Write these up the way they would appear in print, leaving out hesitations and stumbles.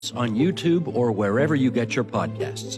on YouTube or wherever you get your podcasts.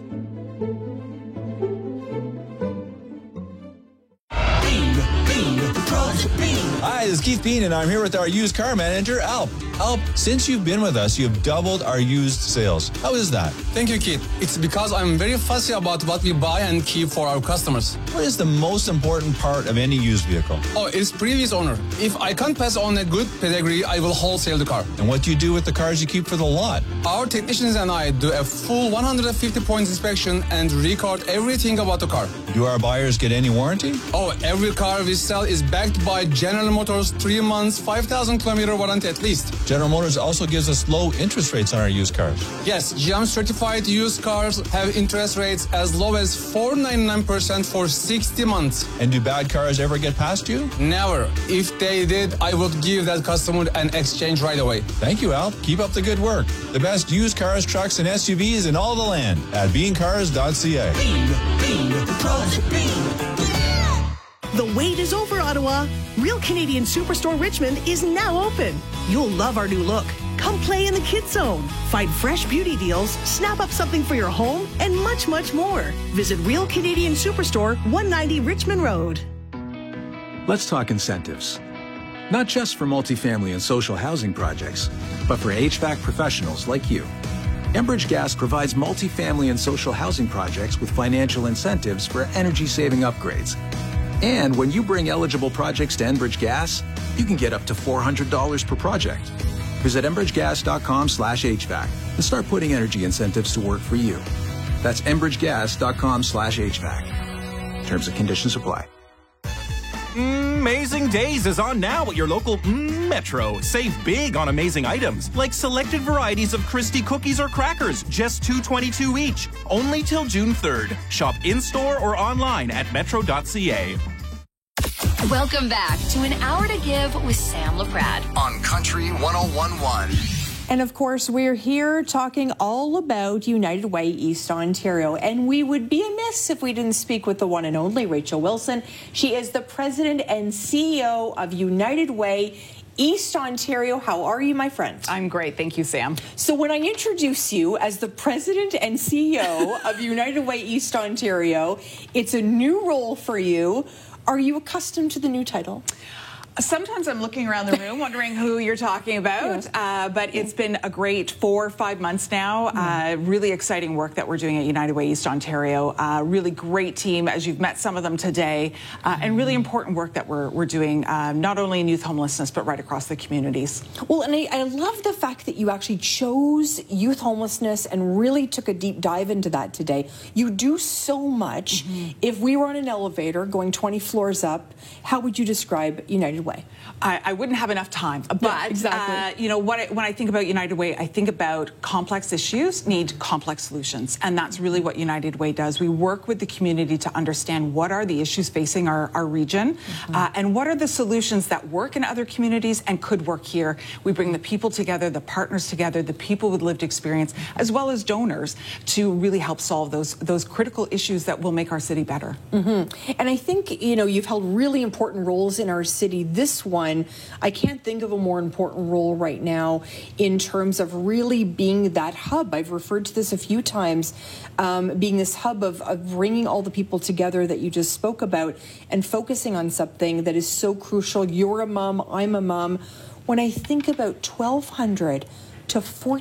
Hi, this is Keith Bean, and I'm here with our used car manager, Alp. Alp, since you've been with us, you've doubled our used sales. How is that? Thank you, Keith. It's because I'm very fussy about what we buy and keep for our customers. What is the most important part of any used vehicle? Oh, it's previous owner. If I can't pass on a good pedigree, I will wholesale the car. And what do you do with the cars you keep for the lot? Our technicians and I do a full 150-point inspection and record everything about the car. Do our buyers get any warranty? Oh, every car we sell is backed by General Motors 3 months, 5,000-kilometer warranty at least. General Motors also gives us low interest rates on our used cars. Yes, GM certified used cars have interest rates as low as 4.99% for 60 months. And do bad cars ever get past you? Never. If they did, I would give that customer an exchange right away. Thank you, Al. Keep up the good work. The best used cars, trucks, and SUVs in all the land at beancars.ca. The wait is over, Ottawa. Real Canadian Superstore Richmond is now open. You'll love our new look. Come play in the Kids Zone. Find fresh beauty deals, snap up something for your home, and much, much more. Visit Real Canadian Superstore, 190 Richmond Road. Let's talk incentives. Not just for multifamily and social housing projects, but for HVAC professionals like you. Enbridge Gas provides multifamily and social housing projects with financial incentives for energy-saving upgrades. And when you bring eligible projects to Enbridge Gas, you can get up to $400 per project. Visit enbridgegas.com/HVAC and start putting energy incentives to work for you. That's enbridgegas.com/HVAC. Terms and conditions apply. Amazing Days is on now at your local Metro. Save big on amazing items, like selected varieties of Christie cookies or crackers, just $2.22 each. Only till June 3rd. Shop in-store or online at metro.ca. Welcome back to An Hour to Give with Sam LaPrade on Country 101.1. And of course, we're here talking all about United Way East Ontario. And we would be amiss if we didn't speak with the one and only Rachel Wilson. She is the president and CEO of United Way East Ontario. How are you, my friend? I'm great. Thank you, Sam. So when I introduce you as the president and CEO of United Way East Ontario, it's a new role for you. Are you accustomed to the new title? Sometimes I'm looking around the room wondering who you're talking about, but it's been a great 4 or 5 months now. Really exciting work that we're doing at United Way East Ontario. Really great team, as you've met some of them today, and really important work that we're doing, not only in youth homelessness, but right across the communities. Well, and I love the fact that you actually chose youth homelessness and really took a deep dive into that today. You do so much. If we were on an elevator going 20 floors up, how would you describe United Way? I wouldn't have enough time, but yeah, exactly. You know, when I think about United Way, I think about complex issues need complex solutions, and that's really what United Way does. We work with the community to understand what are the issues facing our region, and what are the solutions that work in other communities and could work here. We bring the people together, the partners together, the people with lived experience, as well as donors, to really help solve those critical issues that will make our city better. And I think, you know, you've held really important roles in our city. This one, I can't think of a more important role right now in terms of really being that hub. I've referred to this a few times, being this hub of bringing all the people together that you just spoke about and focusing on something that is so crucial. You're a mom, I'm a mom. When I think about 1,200 to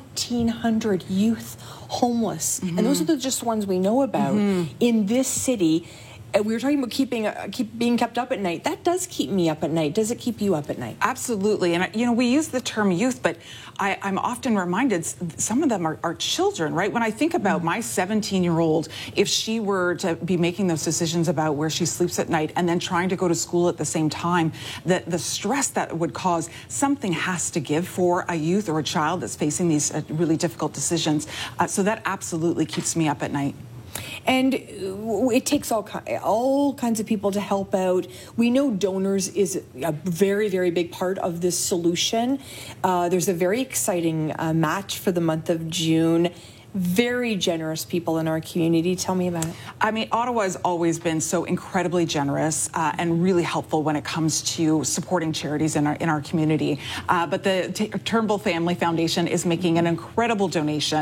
1,400 youth homeless, and those are just ones we know about in this city. We were talking about being kept up at night. That does keep me up at night. Does it keep you up at night? Absolutely. And, you know, we use the term youth, but I'm often reminded some of them are children, right? When I think about my 17-year-old, if she were to be making those decisions about where she sleeps at night and then trying to go to school at the same time, the stress that would cause, something has to give for a youth or a child that's facing these really difficult decisions. So that absolutely keeps me up at night. And it takes all kinds of people to help out. We know donors is a very, very big part of this solution. There's a very exciting match for the month of June. Very generous people in our community. Tell me about it. I mean, Ottawa has always been so incredibly generous and really helpful when it comes to supporting charities in our community. But the Turnbull Family Foundation is making an incredible donation